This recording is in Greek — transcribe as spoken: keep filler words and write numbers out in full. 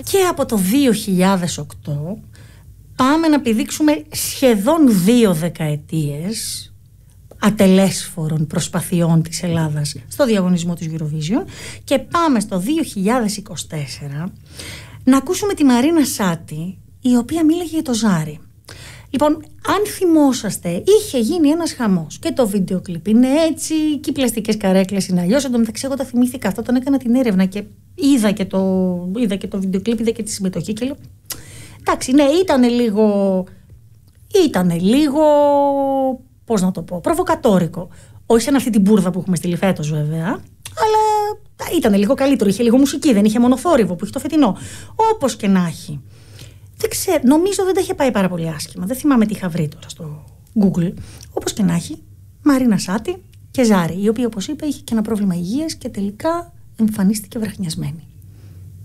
Και από το δύο χιλιάδες οκτώ πάμε να πηδήξουμε σχεδόν δύο δεκαετίες ατελέσφορων προσπαθειών της Ελλάδας στο διαγωνισμό της Eurovision και πάμε στο δύο χιλιάδες είκοσι τέσσερα να ακούσουμε τη Μαρίνα Σάτι, η οποία μίλαγε για το Ζάρι. Λοιπόν, αν θυμόσαστε, είχε γίνει ένας χαμός και το βίντεο κλιπ είναι έτσι και οι πλαστικές καρέκλες είναι αλλιώς. Εν τω μεταξύ, εγώ τα θυμήθηκα αυτά, τον έκανα την έρευνα και είδα και το, είδα και το βίντεο κλιπ, είδα και τη συμμετοχή και λέω εντάξει, ναι, ήταν λίγο ήταν λίγο πώς να το πω, προβοκατόρικο. Όχι σαν αυτή την μπουρδα που έχουμε στείλει φέτος βέβαια, αλλά ήταν λίγο καλύτερο, είχε λίγο μουσική, δεν είχε μόνο θόρυβο που είχε το φετινό. Όπως και να έχει. Δεν ξέρω, νομίζω δεν τα είχε πάει πάρα πολύ άσχημα. Δεν θυμάμαι τι είχα βρει τώρα στο Google. Όπως και να έχει, Μαρίνα Σάτι και Ζάρι, η οποία όπως είπα είχε και ένα πρόβλημα υγείας και τελικά εμφανίστηκε βραχνιασμένη.